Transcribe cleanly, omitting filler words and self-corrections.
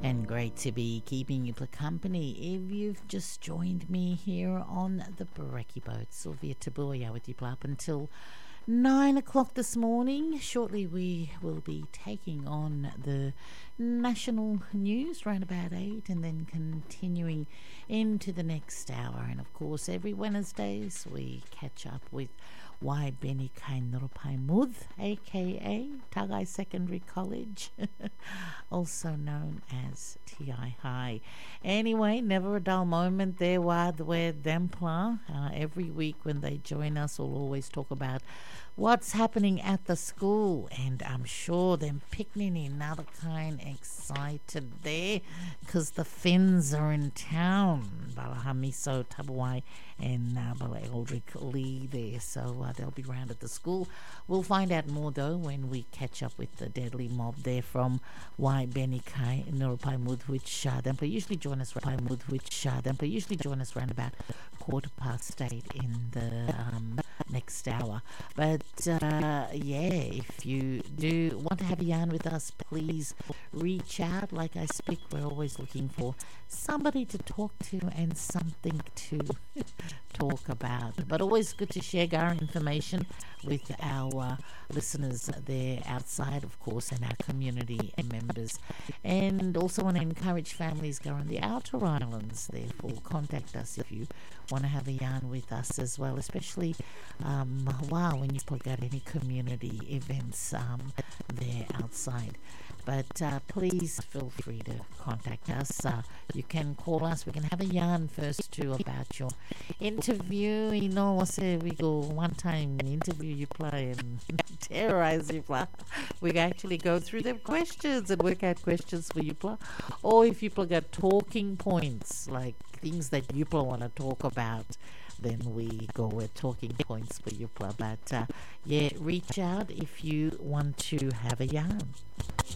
And great to be keeping you for company. If you've just joined me here on the Brekkie Boat, Sylvia Tabuya with you up until 9 o'clock this morning. Shortly we will be taking on the national news round about 8 and then continuing into the next hour. And of course every Wednesdays we catch up with Waibeni Kainurupai Muth, aka Tagai Secondary College, also known as TI High. Anyway, never a dull moment there, where Dempla. Every week when they join us, we'll always talk about what's happening at the school, and I'm sure them picnic in another kind excited there because the Finns are in town. Balahamiso Tabuai and Bala Eldrick Lee there, so they'll be round at the school. We'll find out more though when we catch up with the deadly mob there from Waibeni Kai Nurupai Muth, which them usually join us around about 8:15 in the next hour. But if you do want to have a yarn with us, please reach out. Like I speak, we're always looking for somebody to talk to and something to talk about. But always good to share our information with our listeners there outside, of course, and our community members. And also want to encourage families go on the outer islands. Therefore, contact us if you want to have a yarn with us as well, especially when you've got any community events there outside. But please feel free to contact us. You can call us. We can have a yarn first too about your interview. You know, we go one time interview you play and terrorize you play. We can actually go through them questions and work out questions for you play. Or if you got talking points, like things that you want to talk about, then we go with talking points for you play. But reach out if you want to have a yarn.